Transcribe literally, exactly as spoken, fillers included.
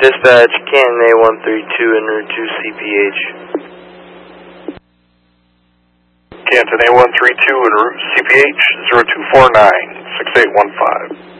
Dispatch, Canton A one three two en route to C P H. Canton A one three two en route to C P H, zero two four nine, six eight one five.